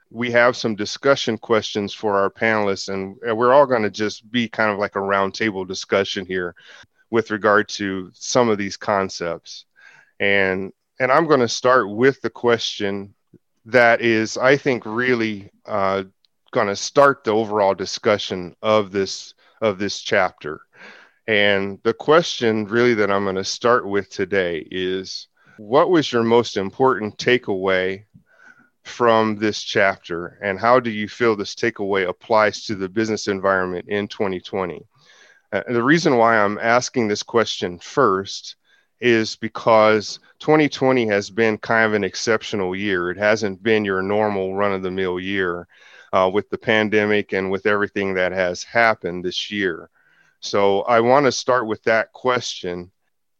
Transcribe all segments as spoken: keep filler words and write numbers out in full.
we have some discussion questions for our panelists, and we're all going to just be kind of like a roundtable discussion here with regard to some of these concepts. And and I'm going to start with the question that is, I think, really uh, going to start the overall discussion of this of this chapter. And the question really that I'm going to start with today is, what was your most important takeaway from this chapter, and how do you feel this takeaway applies to the business environment in twenty twenty? Uh, the reason why I'm asking this question first is because twenty twenty has been kind of an exceptional year. It hasn't been your normal run-of-the-mill year uh, with the pandemic and with everything that has happened this year. So I want to start with that question.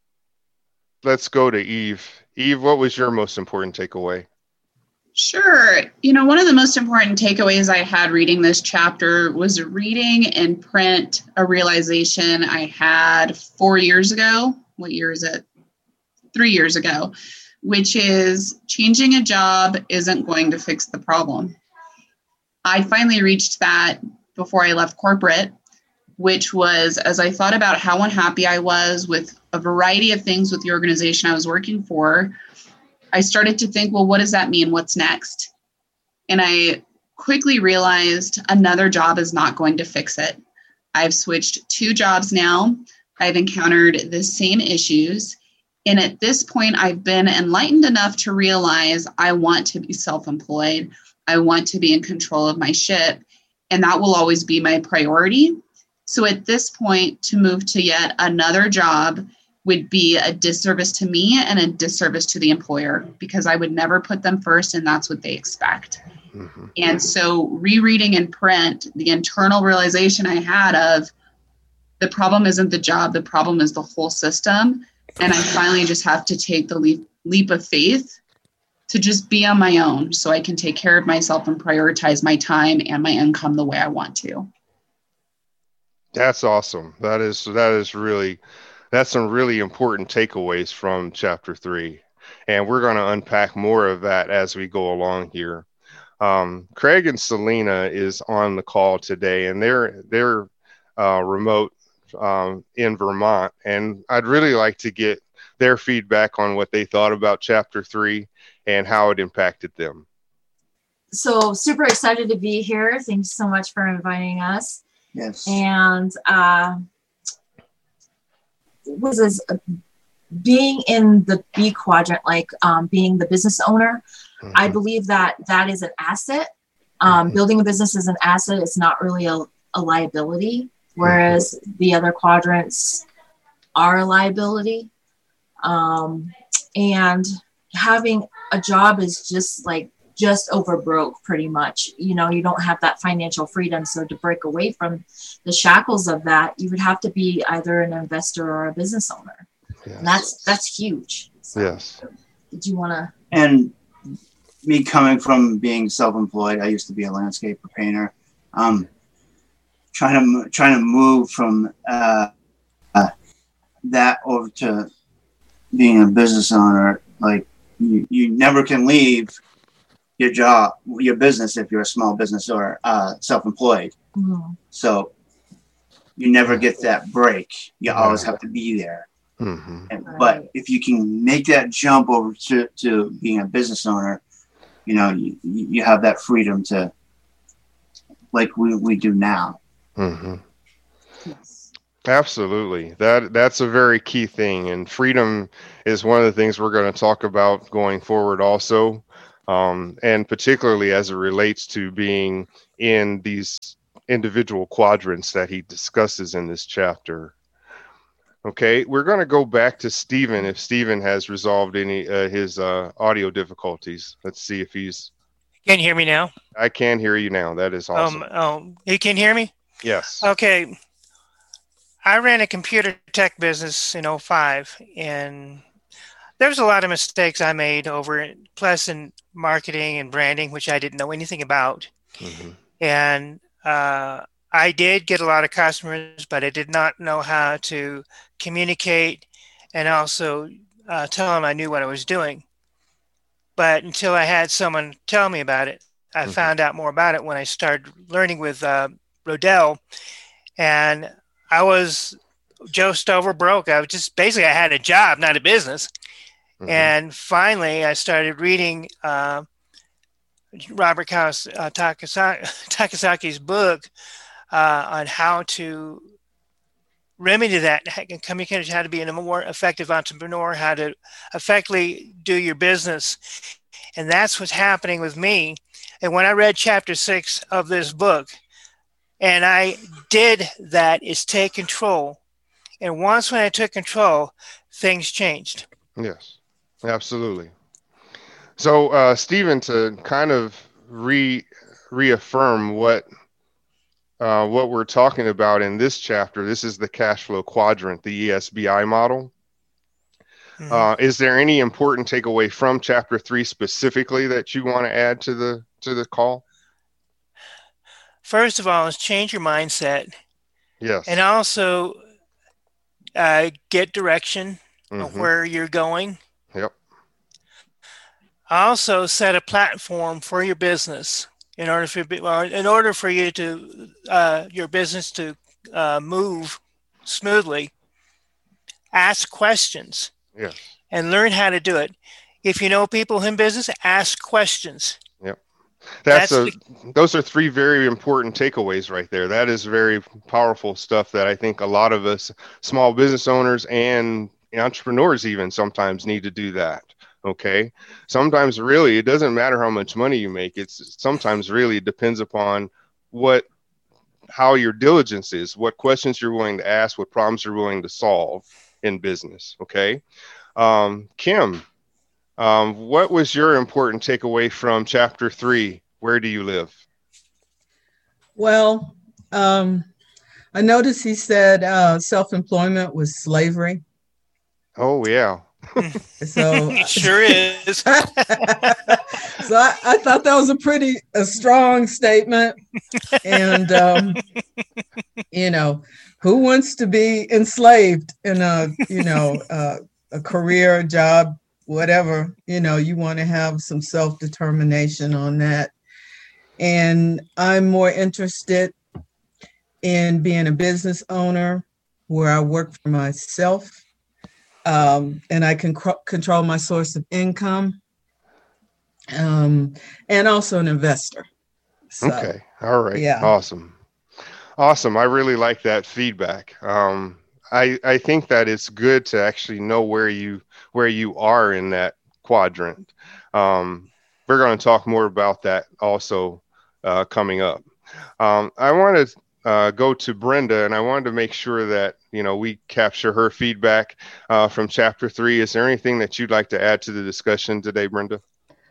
Let's go to Eve. Eve, what was your most important takeaway? Sure. You know, one of the most important takeaways I had reading this chapter was reading in print a realization I had four years ago. What year is it? Three years ago, which is changing a job isn't going to fix the problem. I finally reached that before I left corporate, which was as I thought about how unhappy I was with a variety of things with the organization I was working for, I started to think, well, what does that mean? What's next? And I quickly realized another job is not going to fix it. I've switched two jobs now. I've encountered the same issues. And at this point, I've been enlightened enough to realize I want to be self-employed. I want to be in control of my ship. And that will always be my priority. So at this point, to move to yet another job would be a disservice to me and a disservice to the employer, because I would never put them first, and that's what they expect. Mm-hmm. And so rereading in print, the internal realization I had of the problem isn't the job, the problem is the whole system. And I finally just have to take the leap, leap of faith to just be on my own so I can take care of myself and prioritize my time and my income the way I want to. That's awesome. That is, that is really, that's some really important takeaways from chapter three. And we're going to unpack more of that as we go along here. Um, Craig and Selena is on the call today, and they're, they're uh, remote um, in Vermont. And I'd really like to get their feedback on what they thought about chapter three and how it impacted them. So super excited to be here. Thanks so much for inviting us. Yes. And uh, was this uh, being in the B quadrant, like um, being the business owner? Mm-hmm. I believe that that is an asset. Um, mm-hmm. Building a business is an asset. It's not really a, a liability, whereas mm-hmm. the other quadrants are a liability. Um, and having a job is just like just over broke pretty much. You know, you don't have that financial freedom. So to break away from the shackles of that, you would have to be either an investor or a business owner. Yes. And that's, that's huge. So, yes. Did you want to? And me coming from being self-employed, I used to be a landscaper painter. Um, trying to, trying to move from uh, uh, that over to being a business owner, like you, you never can leave your job, your business, if you're a small business or uh, self-employed. Mm-hmm. So you never get that break. You mm-hmm. always have to be there. Mm-hmm. And, but if you can make that jump over to, to being a business owner, you know, you, you have that freedom to, like we, we do now. Mm-hmm. Yes. Absolutely. That that's a very key thing. And freedom is one of the things we're going to talk about going forward also. Um, and particularly as it relates to being in these individual quadrants that he discusses in this chapter. Okay, we're going to go back to Stephen if Stephen has resolved any uh, his uh, audio difficulties. Let's see if he's... Can you hear me now? I can hear you now. That is awesome. Um, oh, you can hear me? Yes. Okay. I ran a computer tech business in oh five, and there was a lot of mistakes I made over it, plus in marketing and branding, which I didn't know anything about. Mm-hmm. And uh, I did get a lot of customers, but I did not know how to communicate and also uh, tell them I knew what I was doing. But until I had someone tell me about it, I Mhm. found out more about it when I started learning with uh, Rodell, and I was just over broke. I was just basically I had a job, not a business. Mhm. And finally, I started reading uh, Robert Kawas- uh, Takasaki, Takasaki's book uh, on how to remedy that, and communicate how to be a more effective entrepreneur, how to effectively do your business. And that's what's happening with me. And when I read chapter six of this book, and I did that, is take control. And once when I took control, things changed. Yes, absolutely. So, uh, Stephen, to kind of re reaffirm what uh, what we're talking about in this chapter, this is the cash flow quadrant, the E S B I model. Mhm. Uh, is there any important takeaway from chapter three specifically that you want to add to the to the call? First of all, is change your mindset, Yes. and also uh, get direction of Mm-hmm. where you're going. Yep. Also, set a platform for your business in order for well, in order for you to uh, your business to uh, move smoothly. Ask questions Yes. and learn how to do it. If you know people in business, ask questions. Yep. That's, That's a the, those are three very important takeaways right there. That is very powerful stuff that I think a lot of us small business owners and entrepreneurs even sometimes need to do that. Okay. Sometimes really it doesn't matter how much money you make. It's sometimes really depends upon what how your diligence is, what questions you're willing to ask, what problems you're willing to solve in business. Okay. Um, Kim, um, what was your important takeaway from chapter three? Where do you live? Well, um, I noticed he said uh, self-employment was slavery. Oh, yeah. So it sure is. so I, I thought that was a pretty a strong statement. And, um, you know, who wants to be enslaved in a, you know, uh, a career, job, whatever, you know, you want to have some self-determination on that. And I'm more interested in being a business owner where I work for myself, um, and I can cr- control my source of income, um, and also an investor. So, okay. All right. Yeah. Awesome. Awesome. I really like that feedback. Um, I, I think that it's good to actually know where you where you are in that quadrant. Um, we're going to talk more about that also uh, coming up. Um, I want to uh, go to Brenda, and I wanted to make sure that you know we capture her feedback uh, from chapter three. Is there anything that you'd like to add to the discussion today, Brenda?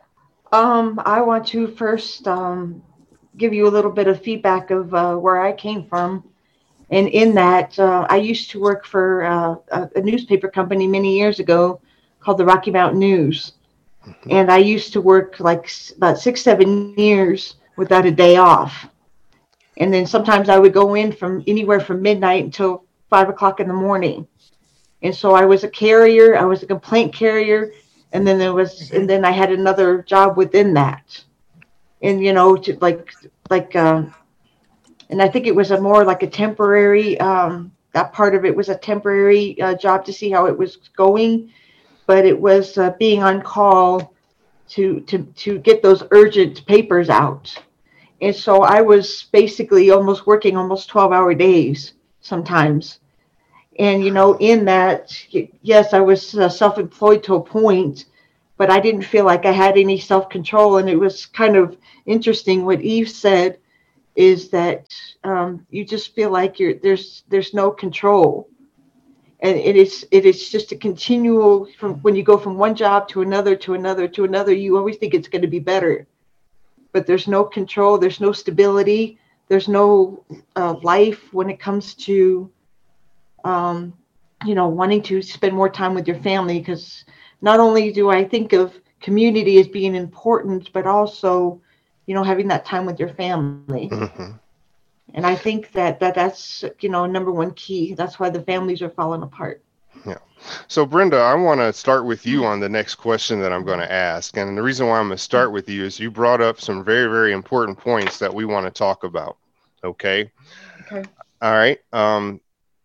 Um, I want to first um, give you a little bit of feedback of uh, where I came from. And in that, uh, I used to work for uh, a, a newspaper company many years ago called the Rocky Mountain News. Mm-hmm. And I used to work like s- about six, seven years without a day off. And then sometimes I would go in from anywhere from midnight until five o'clock in the morning. And so I was a carrier, I was a complaint carrier, and then there was, and then I had another job within that. And, you know, to like, like, um, and I think it was a more like a temporary, um, that part of it was a temporary uh, job to see how it was going, but it was uh, being on call to, to, to get those urgent papers out. And so I was basically almost working almost twelve hour days sometimes. And, you know, in that, yes, I was uh, self-employed to a point, but I didn't feel like I had any self-control. And it was kind of interesting what Eve said is that um, you just feel like you're there's there's no control. And it is it is just a continual from when you go from one job to another to another to another, you always think it's going to be better. But there's no control, there's no stability, there's no uh, life when it comes to, um, you know, wanting to spend more time with your family. Because not only do I think of community as being important, but also, you know, having that time with your family. Mm-hmm. And I think that, that that's, you know, number one key. That's why the families are falling apart. Yeah. So Brenda, I want to start with you on the next question that I'm going to ask. And the reason why I'm going to start with you is you brought up some very, very important points that we want to talk about. Okay. Okay. All right. Um,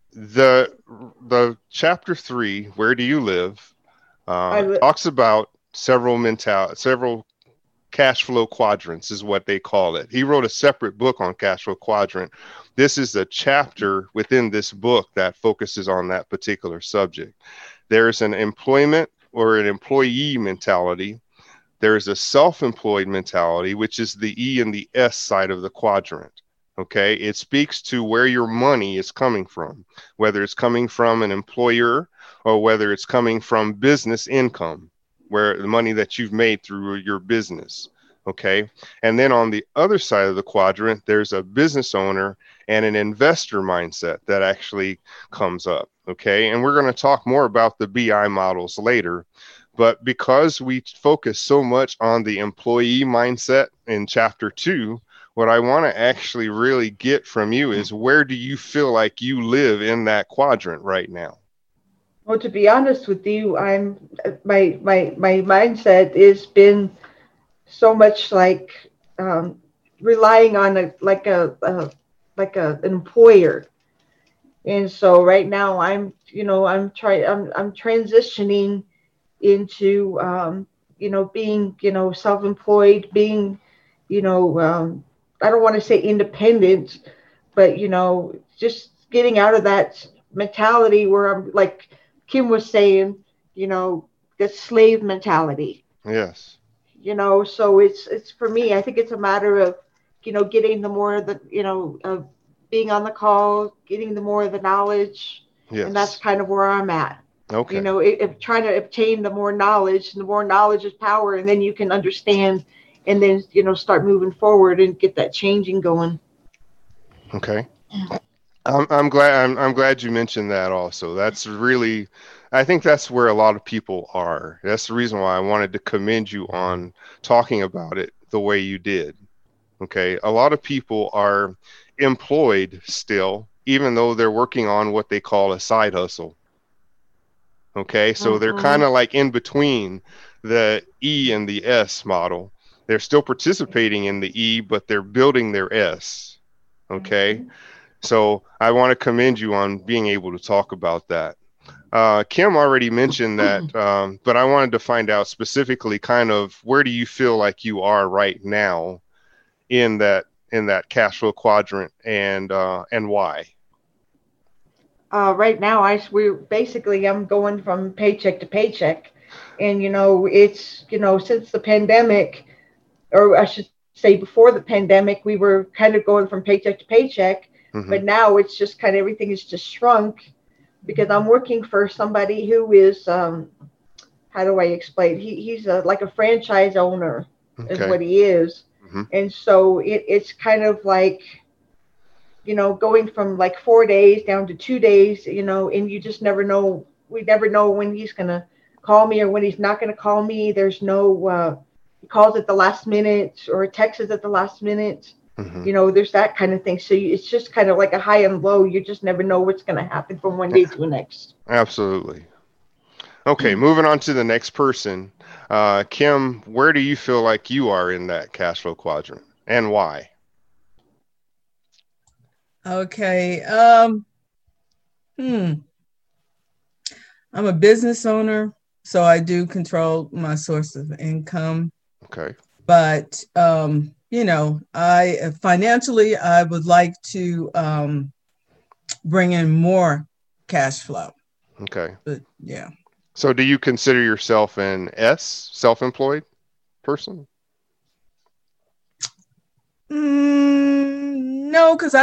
the, the chapter three, Where Do You Live? Uh, li- talks about several mental, several cash flow quadrants is what they call it. He wrote a separate book on cash flow quadrant. This is a chapter within this book that focuses on that particular subject. There's an employment or an employee mentality. There's a self-employed mentality, which is the E and the S side of the quadrant. Okay. It speaks to where your money is coming from, whether it's coming from an employer or whether it's coming from business income, where the money that you've made through your business. Okay. And then on the other side of the quadrant, there's a business owner and an investor mindset that actually comes up. Okay. And we're going to talk more about the B I models later. But because we focus so much on the employee mindset in chapter two, what I want to actually really get from you is, where do you feel like you live in that quadrant right now? Well, to be honest with you, I'm my my my mindset has been so much like um, relying on a like a, a like a an employer, and so right now I'm you know I'm trying I'm I'm transitioning into um, you know being you know self-employed, being you know um, I don't want to say independent, but you know just getting out of that mentality where I'm like Kim was saying, you know, the slave mentality. Yes. You know, so it's it's for me, I think it's a matter of, you know, getting the more of the, you know, of being on the call, getting the more of the knowledge. Yes. And that's kind of where I'm at. Okay. You know, if, if trying to obtain the more knowledge, the more knowledge is power, and then you can understand and then, you know, start moving forward and get that changing going. Okay. I'm, I'm glad I'm, I'm glad you mentioned that also. That's really, I think that's where a lot of people are. That's the reason why I wanted to commend you on talking about it the way you did. Okay. A lot of people are employed still, even though they're working on what they call a side hustle. Okay. So they're kind of like in between the E and the S model. They're still participating in the E, but they're building their S. Okay. Mm-hmm. So I want to commend you on being able to talk about that. Uh, Kim already mentioned that, um, but I wanted to find out specifically kind of where do you feel like you are right now in that in that cash flow quadrant, and uh, and why? Uh, right now, I we basically I'm going from paycheck to paycheck, and you know it's you know since the pandemic, or I should say before the pandemic, we were kind of going from paycheck to paycheck. Mm-hmm. But now it's just kind of everything is just shrunk because I'm working for somebody who is, um, how do I explain? He, he's a, like a franchise owner okay. is what he is. Mm-hmm. And so it, it's kind of like, you know, going from like four days down to two days, you know, and you just never know. We never know when he's going to call me or when he's not going to call me. There's no, uh, he calls at the last minute or texts at the last minute. Mm-hmm. You know, there's that kind of thing. So you, it's just kind of like a high and low. You just never know what's going to happen from one day to the next. Absolutely. Okay, mm-hmm. Moving on to the next person. Uh, Kim, where do you feel like you are in that cash flow quadrant and why? Okay. Um, hmm. I'm a business owner, so I do control my source of income. Okay. But, um, you know, I financially, I would like to um, bring in more cash flow. Okay. But yeah. So do you consider yourself an S, self-employed person? Mm, no, because I